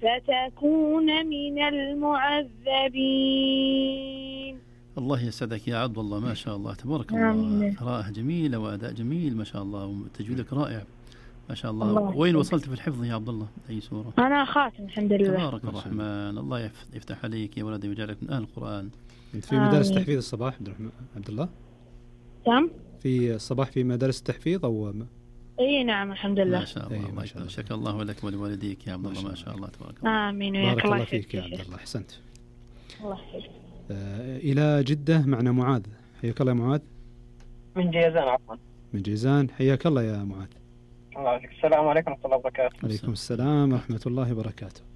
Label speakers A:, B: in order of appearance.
A: فتكون من المعذبين.
B: الله يسعدك يا عبد الله، ما شاء الله تبارك الله، قراءة جميلة وأداء جميل ما شاء الله، وتجويدك رائع ما شاء الله. وين وصلت في الحفظ يا عبد الله؟ أي سورة؟
A: أنا خاتم الحمد لله.
B: تبارك الرحمن، الله يفتح عليك يا ولدي ويجعلك من أهل القرآن.
C: أنت في مدارس تحفيظ الصباح عبد الله؟
A: تم؟
C: في الصباح في مدارس التحفيظ أو
A: اي نعم الحمد لله.
B: ما شاء الله، ما شاء الله، شكر الله لك ولوالديك يا عبد الله، ما شاء الله تبارك الله.
A: آمين.
C: بارك الله فيك يا عبد الله، أحسنت.
A: الله يحفظك.
C: إلى جدة معنا معاذ، حياك الله يا معاذ.
D: من جيزان عفوا.
C: من جيزان، حياك الله يا معاذ.
D: الله يعافيك. السلام عليكم ورحمة الله وبركاته.
C: عليكم السلام ورحمة الله وبركاته.